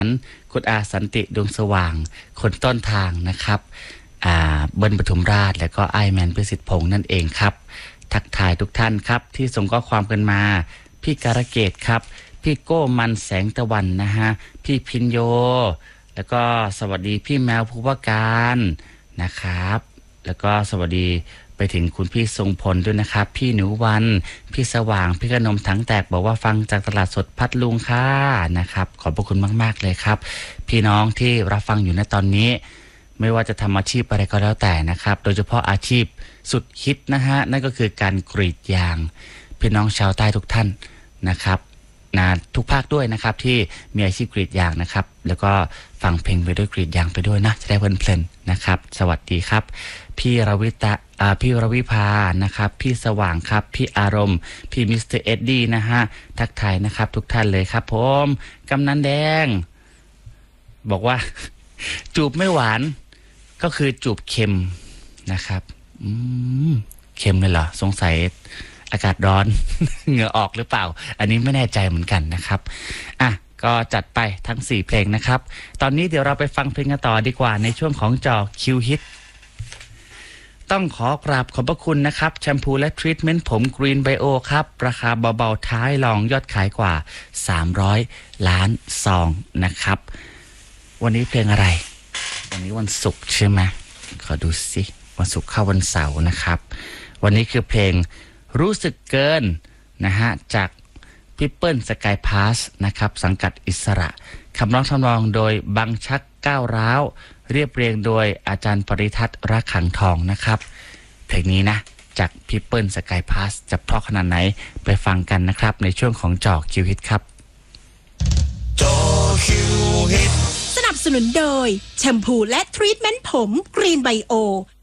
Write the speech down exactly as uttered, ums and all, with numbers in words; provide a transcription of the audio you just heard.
คุณอาสันติดวงสว่างคนต้นทางนะครับอ่าเบิ้ลปทุมราชและก็ไอแมนพิสิทธิ์พงษ์นั่นเองครับทักทายทุกท่านครับที่ส่งข้อความกันมาพี่การะเกดครับพี่โก้มันแสงตะวันนะฮะพี่พินโยแล้วก็สวัสดีพี่แมวภูวการนะครับแล้วก็สวัสดีไปถึงคุณพี่ทรงพลด้วยนะครับพี่หนูวันพี่สว่างพี่ขนมถังแตกบอกว่าฟังจากตลาดสดพัทลุงค่ะนะครับขอบพระคุณมากๆเลยครับพี่น้องที่รับฟังอยู่ในตอนนี้ไม่ว่าจะทำอาชีพอะไรก็แล้วแต่นะครับโดยเฉพาะอาชีพสุดฮิตนะฮะนั่นก็คือการกรีดยางพี่น้องชาวใต้ทุกท่านนะครับนะทุกภาคด้วยนะครับที่มีอาชีพกรีดยางนะครับแล้วก็ฟังเพลงไปด้วยกรีดยางไปด้วยนะจะได้เพลินๆนะครับสวัสดีครับพี่รวิตะอ่าพี่รวิภานะครับพี่สว่างครับพี่อารมณ์พี่มิสเตอร์เอ็ดดี้นะฮะทักทายนะครับทุกท่านเลยครับผมกำนันแดงบอกว่า จูบไม่หวานก็คือจูบเค็มนะครับอืมเค็มเลยเหรอสงสัยอากาศร้อน เหงื่อออกหรือเปล่าอันนี้ไม่แน่ใจเหมือนกันนะครับอ่ะก็จัดไปทั้งสี่เพลงนะครับตอนนี้เดี๋ยวเราไปฟังเพลงกันต่อดีกว่าในช่วงของจอคิวฮิตต้องขอกราบขอบพระคุณนะครับแชมพูและทรีทเมนต์ผมกรีนไบโอครับราคาเบาๆท้ายรองยอดขายกว่าสามร้อยล้านซองนะครับวันนี้เพลงอะไรวันนี้วันศุกร์ใช่ไหมขอดูสิวันศุกร์เข้าวันเสาร์นะครับวันนี้คือเพลงรู้สึกเกินนะฮะจากพิปเปิลสกายพาสนะครับสังกัดอิสระคำร้องทำนองโดยบังชักก้าวร้าวเรียบเรียงโดยอาจารย์ปริทัศน์รักขังทองนะครับเพลงนี้นะจากพิปเปิลสกายพาสจะเพราะขนาดไหนไปฟังกันนะครับในช่วงของจอคิวฮิตครับจอคิวฮิตสนับสนุนโดยแชมพูและทรีทเมนต์ผมกรีนไบโอ